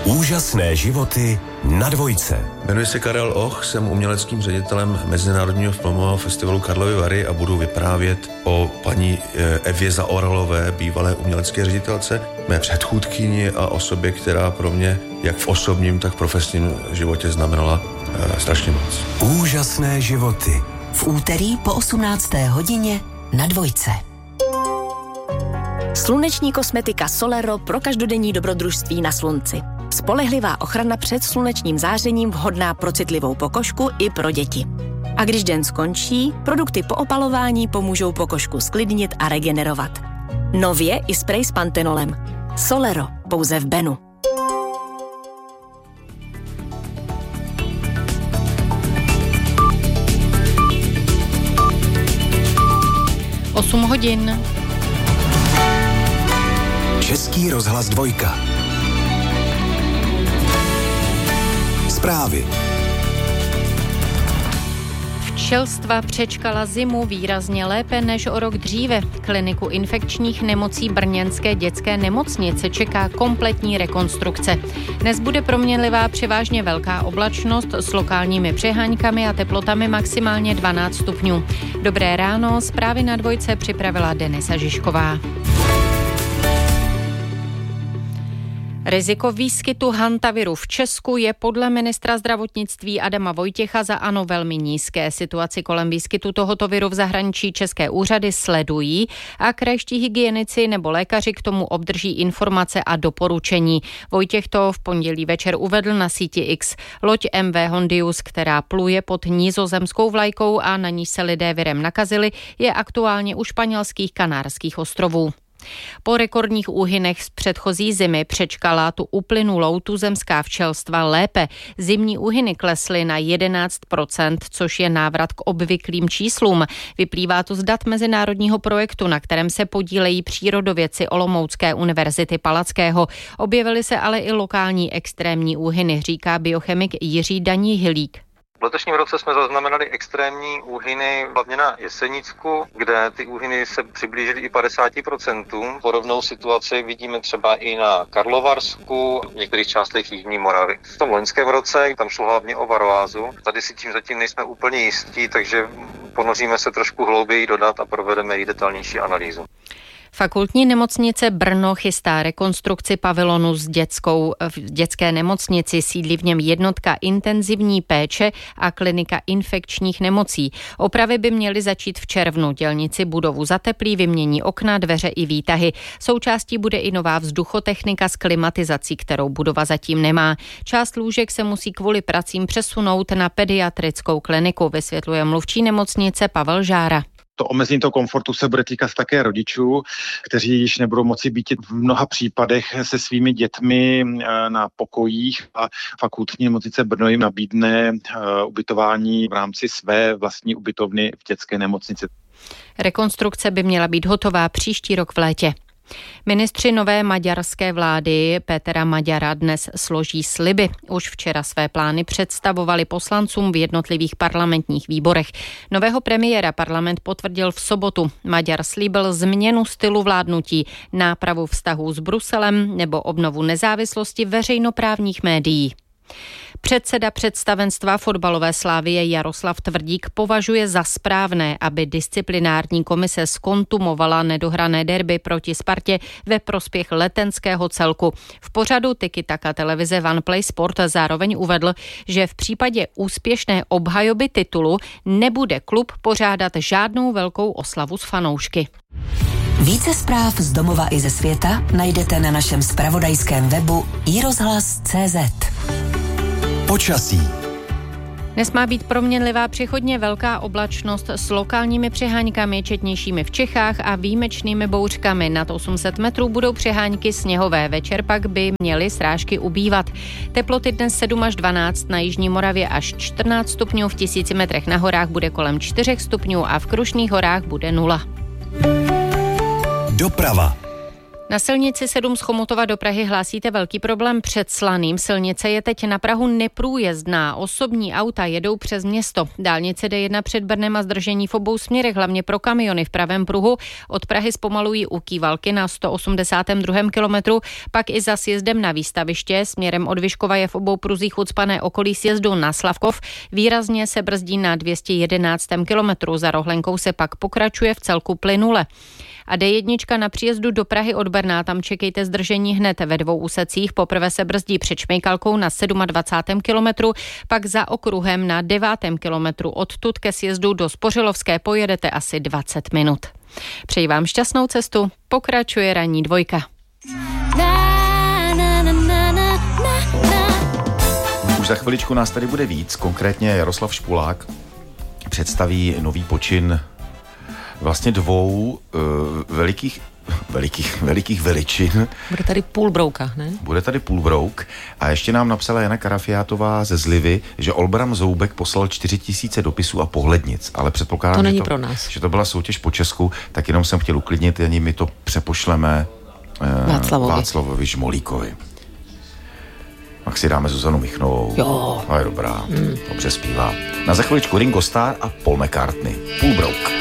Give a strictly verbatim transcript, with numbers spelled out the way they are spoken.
Úžasné životy na dvojce. Jmenuji se Karel Och, jsem uměleckým ředitelem Mezinárodního filmového festivalu Karlovy Vary a budu vyprávět o paní Evě Zaoralové, bývalé umělecké ředitelce, mé předchůdkyni a osobě, která pro mě jak v osobním, tak v profesním životě znamenala e, strašně moc. Úžasné životy. V úterý po osmnácté hodině na dvojce. Sluneční kosmetika Solero pro každodenní dobrodružství na slunci. Spolehlivá ochrana před slunečním zářením, vhodná pro citlivou pokožku i pro děti. A když den skončí, produkty po opalování pomůžou pokožku sklidnit a regenerovat. Nově i sprej s pantenolem. Solero, pouze v Benu. osm hodin. Český rozhlas dvojka. Zprávy. Včelstva přečkala zimu výrazně lépe než o rok dříve. Kliniku infekčních nemocí brněnské dětské nemocnice čeká kompletní rekonstrukce. Dnes bude proměnlivá převážně velká oblačnost s lokálními přeháňkami a teplotami maximálně dvanáct stupňů. Dobré ráno, zprávy na dvojce připravila Denisa Žižková. Riziko výskytu hantaviru v Česku je podle ministra zdravotnictví Adama Vojtěcha za ANO velmi nízké. Situaci kolem výskytu tohoto viru v zahraničí české úřady sledují a krajští hygienici nebo lékaři k tomu obdrží informace a doporučení. Vojtěch to v pondělí večer uvedl na síti X. Loď M V Hondius, která pluje pod nizozemskou vlajkou a na ní se lidé virem nakazili, je aktuálně u španělských Kanárských ostrovů. Po rekordních úhynech z předchozí zimy přečkala tu uplynulou tuzemská včelstva lépe. Zimní úhyny klesly na jedenáct procent, což je návrat k obvyklým číslům. Vyplývá to z dat mezinárodního projektu, na kterém se podílejí přírodovědci Olomoucké univerzity Palackého. Objevily se ale i lokální extrémní úhyny, říká biochemik Jiří Danihilík. V letošním roce jsme zaznamenali extrémní úhyny hlavně na Jesenicku, kde ty úhyny se přiblížily i padesát procent. Podobnou situaci vidíme třeba i na Karlovarsku, v některých částech Jižní Moravy. V tom loňském roce tam šlo hlavně o varoázu. Tady si tím zatím nejsme úplně jistí, takže ponoříme se trošku hlouběji do dat a provedeme i detailnější analýzu. Fakultní nemocnice Brno chystá rekonstrukci pavilonu s dětskou, v dětské nemocnici. Sídlí v něm jednotka intenzivní péče a klinika infekčních nemocí. Opravy by měly začít v červnu. Dělníci budovu zateplí, vymění okna, dveře i výtahy. Součástí bude i nová vzduchotechnika s klimatizací, kterou budova zatím nemá. Část lůžek se musí kvůli pracím přesunout na pediatrickou kliniku, vysvětluje mluvčí nemocnice Pavel Žára. To omezení toho komfortu se bude týkat také rodičů, kteří již nebudou moci být v mnoha případech se svými dětmi na pokojích a fakultní nemocnice Brno jim nabídne ubytování v rámci své vlastní ubytovny v dětské nemocnici. Rekonstrukce by měla být hotová příští rok v létě. Ministři nové maďarské vlády Pétera Maďara dnes složí sliby. Už včera své plány představovali poslancům v jednotlivých parlamentních výborech. Nového premiéra parlament potvrdil v sobotu. Maďar slíbil změnu stylu vládnutí, nápravu vztahů s Bruselem nebo obnovu nezávislosti veřejnoprávních médií. Předseda představenstva fotbalové Slavie Jaroslav Tvrdík považuje za správné, aby disciplinární komise zkontumovala nedohrané derby proti Spartě ve prospěch letenského celku. V pořadu Tiki Taka televize One Play Sport zároveň uvedl, že v případě úspěšné obhajoby titulu nebude klub pořádat žádnou velkou oslavu s fanoušky. Více zpráv z domova i ze světa najdete na našem zpravodajském webu i rozhlas tečka cé zet. Počasí. Dnes má být proměnlivá přechodně velká oblačnost s lokálními přeháňkami, četnějšími v Čechách a výjimečnými bouřkami. Nad osm set metrů budou přeháňky sněhové, večer pak by měly srážky ubývat. Teploty dnes sedm až dvanáct, na Jižní Moravě až čtrnáct stupňů, v tisíci metrech na horách bude kolem čtyři stupňů a v Krušných horách bude nula. Doprava. Na silnici sedm z Chomutova do Prahy hlásíte velký problém před Slaným. Silnice je teď na Prahu neprůjezdná. Osobní auta jedou přes město. Dálnice D jedna před Brnem a zdržení v obou směrech, hlavně pro kamiony v pravém pruhu. Od Prahy zpomalují u Kývalky na sto osmdesátém druhém kilometru, pak i za sjezdem na výstaviště. Směrem od Vyškova je v obou pruzích ucpané okolí sjezdu na Slavkov. Výrazně se brzdí na dvě stě jedenáctém kilometru. Za Rohlenkou se pak pokračuje v celku plynule. A D jedna na příjezdu do Prahy od Brna, tam čekejte zdržení hned ve dvou úsecích. Poprvé se brzdí před Šmejkalkou na dvacátém sedmém kilometru, pak za okruhem na devátém kilometru. Odtud ke sjezdu do Spořilovské pojedete asi dvacet minut. Přeji vám šťastnou cestu, pokračuje ranní dvojka. Už za chviličku nás tady bude víc, konkrétně Jaroslav Špulák představí nový počin vlastně dvou uh, velikých, velikých, velikých veličin. Bude tady půlbrouka, ne? Bude tady půlbrouk. A ještě nám napsala Jana Karafiátová ze Zlivy, že Olbram Zoubek poslal čtyři tisíce dopisů a pohlednic, ale předpokládám, to není že, to, pro nás. že to byla soutěž po Česku, tak jenom jsem chtěl uklidnit, ani my to přepošleme uh, Václavovi. Václavovi Žmolíkovi. Pak si dáme Zuzanu Michnovou. Jo. A je dobrá, mm. dobře zpívá. Na za chviličku Ringo Starr a Paul McCartney. Půlbrouk.